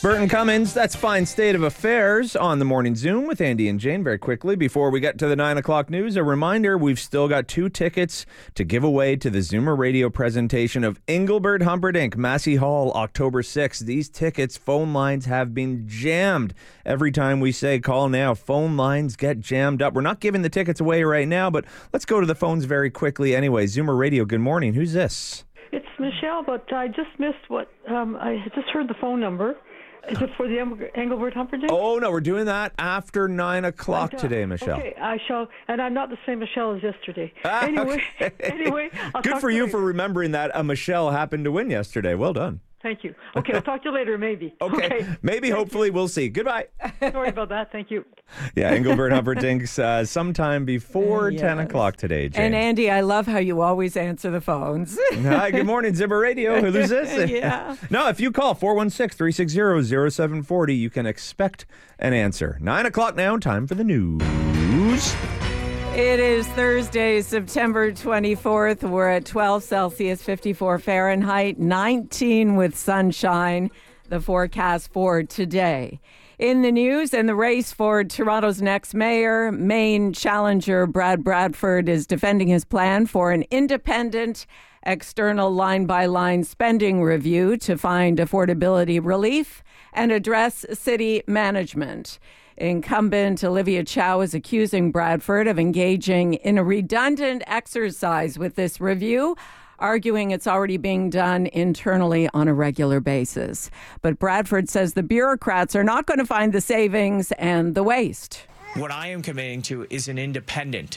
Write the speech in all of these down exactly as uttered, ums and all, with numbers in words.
Burton Cummins, that's Fine State of Affairs on the Morning Zoom with Andy and Jane. Very quickly, before we get to the nine o'clock news, a reminder, we've still got two tickets to give away to the Zoomer Radio presentation of Engelbert Humperdinck, Massey Hall, October sixth. These tickets, phone lines have been jammed. Every time we say call now, phone lines get jammed up. We're not giving the tickets away right now, but let's go to the phones very quickly anyway. Zoomer Radio, good morning. Who's this? It's Michelle, but I just missed what, um, I just heard the phone number. Is it for the Engelbert Humperdinck? Oh, no, we're doing that after nine o'clock uh, today, Michelle. Okay, I shall, and I'm not the same Michelle as yesterday. Ah, anyway, okay. anyway, I'll Good talk for to you you for remembering that a Michelle happened to win yesterday. Well done. Thank you. Okay, I'll talk to you later, maybe. Okay, okay. maybe, Thank hopefully, you. we'll see. Goodbye. Sorry about that. Thank you. Yeah, Engelbert Humperdinck's uh, sometime before yes. ten o'clock today, Jane. And Andy, I love how you always answer the phones. Hi, good morning, Zimmer Radio. Who's this? Yeah. No, if you call four one six, three six zero, zero seven four zero, you can expect an answer. Nine o'clock now, time for the news. It is Thursday, September twenty-fourth. We're at twelve Celsius, fifty-four Fahrenheit, nineteen with sunshine. The forecast for today. In the news and the race for Toronto's next mayor, Maine challenger Brad Bradford is defending his plan for an independent external line-by-line spending review to find affordability relief and address city management. Incumbent Olivia Chow is accusing Bradford of engaging in a redundant exercise with this review, arguing it's already being done internally on a regular basis. But Bradford says the bureaucrats are not going to find the savings and the waste. What I am committing to is an independent,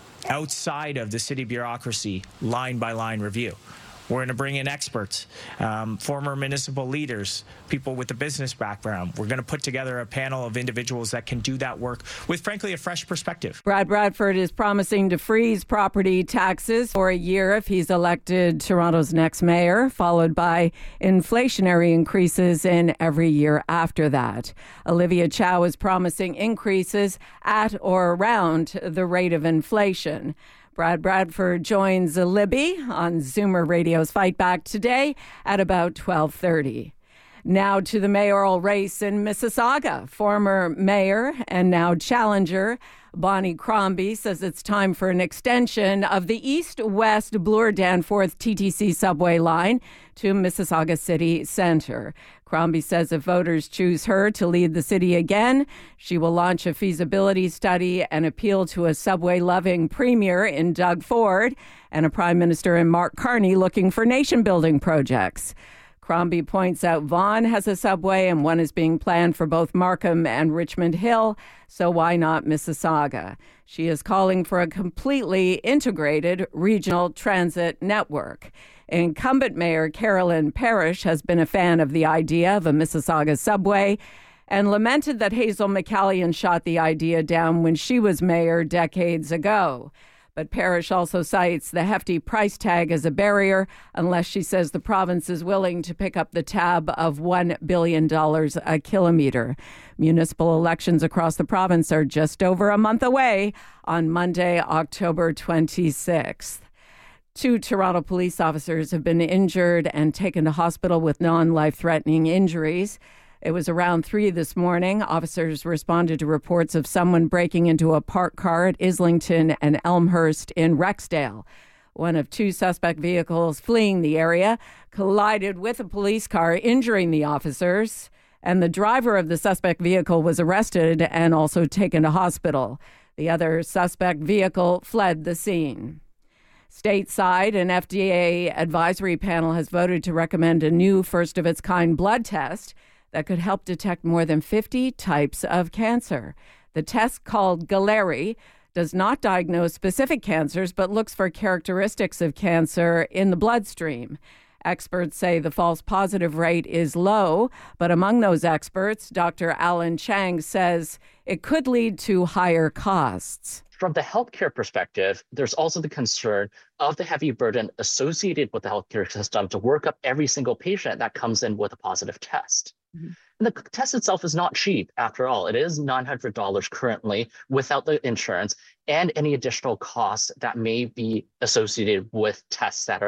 outside of the city bureaucracy, line-by-line review. We're going to bring in experts, um, former municipal leaders, people with a business background. We're going to put together a panel of individuals that can do that work with, frankly, a fresh perspective. Brad Bradford is promising to freeze property taxes for a year if he's elected Toronto's next mayor, followed by inflationary increases in every year after that. Olivia Chow is promising increases at or around the rate of inflation. Brad Bradford joins Libby on Zoomer Radio's Fight Back today at about twelve thirty. Now to the mayoral race in Mississauga. Former mayor and now challenger Bonnie Crombie says it's time for an extension of the east-west Bloor-Danforth T T C subway line to Mississauga City Centre. Crombie says if voters choose her to lead the city again, she will launch a feasibility study and appeal to a subway-loving premier in Doug Ford and a prime minister in Mark Carney looking for nation-building projects. Crombie points out Vaughan has a subway and one is being planned for both Markham and Richmond Hill, so why not Mississauga? She is calling for a completely integrated regional transit network. Incumbent Mayor Carolyn Parrish has been a fan of the idea of a Mississauga subway and lamented that Hazel McCallion shot the idea down when she was mayor decades ago. But Parrish also cites the hefty price tag as a barrier unless she says the province is willing to pick up the tab of one billion dollars a kilometre. Municipal elections across the province are just over a month away on Monday, October twenty-sixth. Two Toronto police officers have been injured and taken to hospital with non-life-threatening injuries. It was around three this morning. Officers responded to reports of someone breaking into a parked car at Islington and Elmhurst in Rexdale. One of two suspect vehicles fleeing the area collided with a police car, injuring the officers, and the driver of the suspect vehicle was arrested and also taken to hospital. The other suspect vehicle fled the scene. Stateside, an F D A advisory panel has voted to recommend a new first-of-its-kind blood test that could help detect more than fifty types of cancer. The test, called Galleri, does not diagnose specific cancers, but looks for characteristics of cancer in the bloodstream. Experts say the false positive rate is low, but among those experts, Doctor Alan Chang says it could lead to higher costs. From the healthcare perspective, there's also the concern of the heavy burden associated with the healthcare system to work up every single patient that comes in with a positive test. Mm-hmm. And the test itself is not cheap, after all. It is nine hundred dollars currently without the insurance and any additional costs that may be associated with tests that are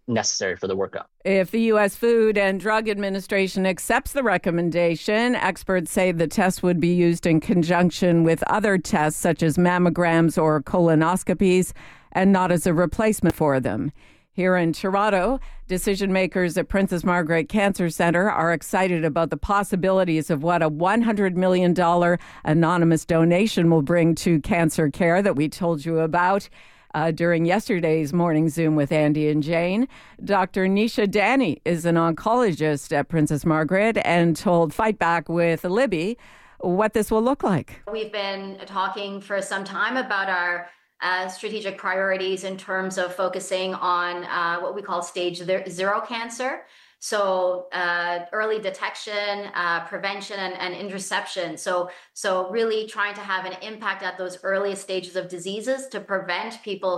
necessary for the workup. If the U S Food and Drug Administration accepts the recommendation, experts say the test would be used in conjunction with other tests such as mammograms or colonoscopies and not as a replacement for them. Here in Toronto, decision makers at Princess Margaret Cancer Centre are excited about the possibilities of what a one hundred million dollars anonymous donation will bring to cancer care that we told you about uh, during yesterday's morning Zoom with Andy and Jane. Doctor Nisha Danny is an oncologist at Princess Margaret and told Fight Back with Libby what this will look like. We've been talking for some time about our Uh, strategic priorities in terms of focusing on uh, what we call stage zero cancer. So uh, early detection, uh, prevention, and, and interception. So, so really trying to have an impact at those earliest stages of diseases to prevent people